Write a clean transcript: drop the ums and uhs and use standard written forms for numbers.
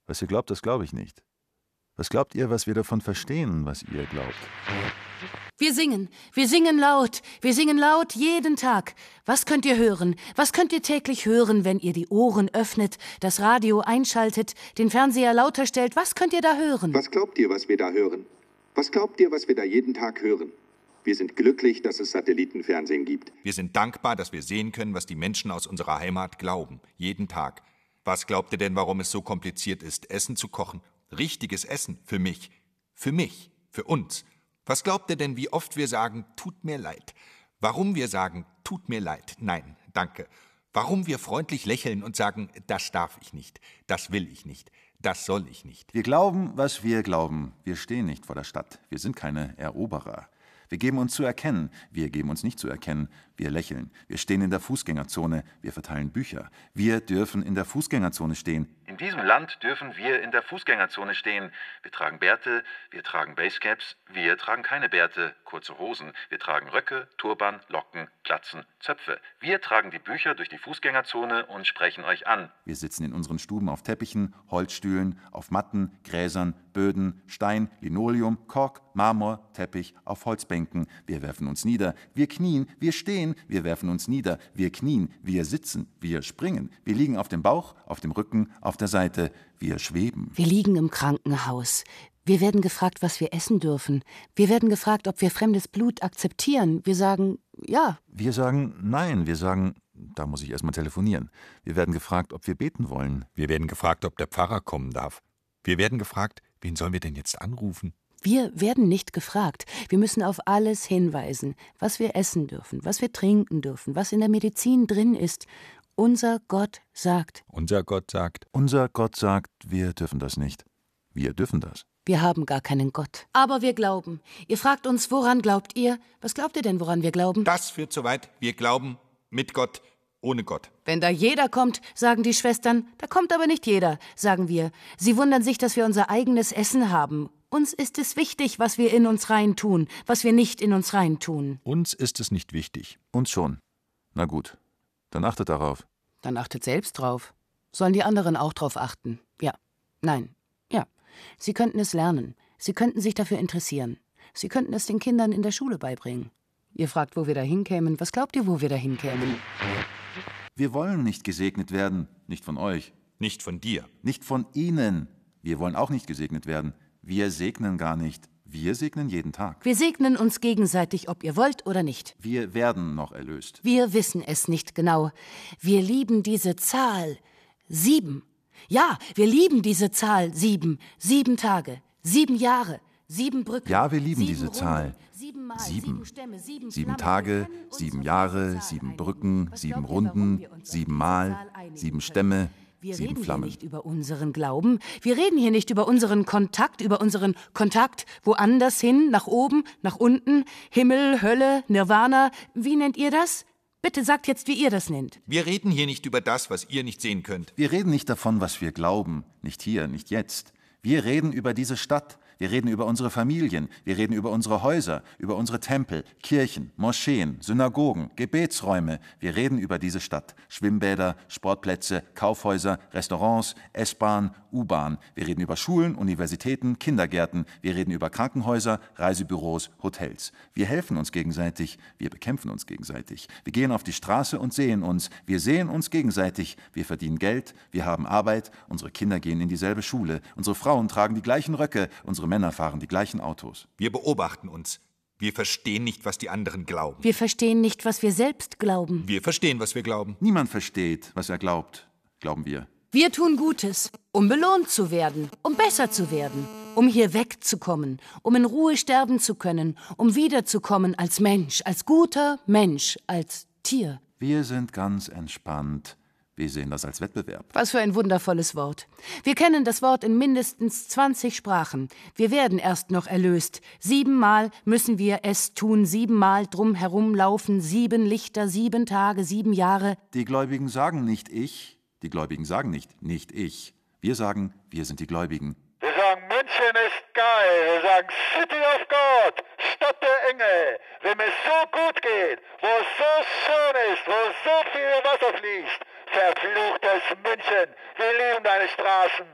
Was ihr glaubt, das glaube ich nicht. Was glaubt ihr, was wir davon verstehen, was ihr glaubt? Wir singen laut jeden Tag. Was könnt ihr hören? Was könnt ihr täglich hören, wenn ihr die Ohren öffnet, das Radio einschaltet, den Fernseher lauter stellt? Was könnt ihr da hören? Was glaubt ihr, was wir da hören? Was glaubt ihr, was wir da jeden Tag hören? Wir sind glücklich, dass es Satellitenfernsehen gibt. Wir sind dankbar, dass wir sehen können, was die Menschen aus unserer Heimat glauben. Jeden Tag. Was glaubt ihr denn, warum es so kompliziert ist, Essen zu kochen? Richtiges Essen. Für mich. Für mich. Für uns. Was glaubt ihr denn, wie oft wir sagen, tut mir leid? Warum wir sagen, tut mir leid? Nein, danke. Warum wir freundlich lächeln und sagen, das darf ich nicht, das will ich nicht, das soll ich nicht. Wir glauben, was wir glauben. Wir stehen nicht vor der Stadt. Wir sind keine Eroberer. Wir geben uns zu erkennen. Wir geben uns nicht zu erkennen. Wir lächeln. Wir stehen in der Fußgängerzone. Wir verteilen Bücher. Wir dürfen in der Fußgängerzone stehen. In diesem Land dürfen wir in der Fußgängerzone stehen. Wir tragen Bärte, wir tragen Basecaps, wir tragen keine Bärte, kurze Hosen. Wir tragen Röcke, Turban, Locken, Glatzen, Zöpfe. Wir tragen die Bücher durch die Fußgängerzone und sprechen euch an. Wir sitzen in unseren Stuben auf Teppichen, Holzstühlen, auf Matten, Gräsern, Böden, Stein, Linoleum, Kork, Marmor, Teppich, auf Holzbänken. Wir werfen uns nieder. Wir knien, wir stehen, wir werfen uns nieder. Wir knien, wir sitzen, wir springen. Wir liegen auf dem Bauch, auf dem Rücken, auf der Seite. Wir schweben. Wir liegen im Krankenhaus. Wir werden gefragt, was wir essen dürfen. Wir werden gefragt, ob wir fremdes Blut akzeptieren. Wir sagen, ja. Wir sagen nein. Wir sagen, da muss ich erst mal telefonieren. Wir werden gefragt, ob wir beten wollen. Wir werden gefragt, ob der Pfarrer kommen darf. Wir werden gefragt, wen sollen wir denn jetzt anrufen? Wir werden nicht gefragt. Wir müssen auf alles hinweisen, was wir essen dürfen, was wir trinken dürfen, was in der Medizin drin ist. Unser Gott sagt. Unser Gott sagt. Unser Gott sagt, wir dürfen das nicht. Wir dürfen das. Wir haben gar keinen Gott. Aber wir glauben. Ihr fragt uns, woran glaubt ihr? Was glaubt ihr denn, woran wir glauben? Das führt zu weit. Wir glauben mit Gott, ohne Gott. Wenn da jeder kommt, sagen die Schwestern. Da kommt aber nicht jeder, sagen wir. Sie wundern sich, dass wir unser eigenes Essen haben. Uns ist es wichtig, was wir in uns reintun, was wir nicht in uns reintun. Uns ist es nicht wichtig. Uns schon. Na gut, dann achtet darauf. Dann achtet selbst drauf. Sollen die anderen auch drauf achten? Ja. Nein. Ja. Sie könnten es lernen. Sie könnten sich dafür interessieren. Sie könnten es den Kindern in der Schule beibringen. Ihr fragt, wo wir da hinkämen. Was glaubt ihr, wo wir da hinkämen? Wir wollen nicht gesegnet werden. Nicht von euch. Nicht von dir. Nicht von ihnen. Wir wollen auch nicht gesegnet werden. Wir segnen gar nicht. Wir segnen jeden Tag. Wir segnen uns gegenseitig, ob ihr wollt oder nicht. Wir werden noch erlöst. Wir wissen es nicht genau. Wir lieben diese Zahl 7. Ja, wir lieben diese Zahl 7. 7 Tage, 7 Jahre, 7 Brücken. Ja, wir lieben diese Runden, Zahl. 7 Mal, 7. Stämme, 7 7 Tage, 7 Jahre, 7 Brücken, 7 Runden, 7 Mal, 7 Stämme, Wir 7 reden hier Flammen. nicht über unseren Glauben. Wir reden hier nicht über unseren Kontakt woanders hin, nach oben, nach unten, Himmel, Hölle, Nirvana. Wie nennt ihr das? Bitte sagt jetzt, wie ihr das nennt. Wir reden hier nicht über das, was ihr nicht sehen könnt. Wir reden nicht davon, was wir glauben. Nicht hier, nicht jetzt. Wir reden über diese Stadt. Wir reden über unsere Familien, wir reden über unsere Häuser, über unsere Tempel, Kirchen, Moscheen, Synagogen, Gebetsräume. Wir reden über diese Stadt. Schwimmbäder, Sportplätze, Kaufhäuser, Restaurants, S-Bahn, U-Bahn. Wir reden über Schulen, Universitäten, Kindergärten. Wir reden über Krankenhäuser, Reisebüros, Hotels. Wir helfen uns gegenseitig, wir bekämpfen uns gegenseitig. Wir gehen auf die Straße und sehen uns. Wir sehen uns gegenseitig. Wir verdienen Geld, wir haben Arbeit, unsere Kinder gehen in dieselbe Schule. Unsere Frauen tragen die gleichen Röcke, unsere Männer fahren die gleichen Autos. Wir beobachten uns. Wir verstehen nicht, was die anderen glauben. Wir verstehen nicht, was wir selbst glauben. Wir verstehen, was wir glauben. Niemand versteht, was er glaubt, glauben wir. Wir tun Gutes, um belohnt zu werden, um besser zu werden, um hier wegzukommen, um in Ruhe sterben zu können, um wiederzukommen als Mensch, als guter Mensch, als Tier. Wir sind ganz entspannt. Wir sehen das als Wettbewerb. Was für ein wundervolles Wort. Wir kennen das Wort in mindestens 20 Sprachen. Wir werden erst noch erlöst. 7 Mal müssen wir es tun, 7 Mal drum herumlaufen, 7 Lichter, 7 Tage, 7 Jahre. Die Gläubigen sagen nicht ich. Die Gläubigen sagen nicht ich. Wir sagen, wir sind die Gläubigen. Wir sagen, München ist geil. Wir sagen, City of God, Stadt der Engel. Wem es so gut geht, wo es so schön ist, wo so viel Wasser fließt. Verfluchtes München, wir lieben deine Straßen.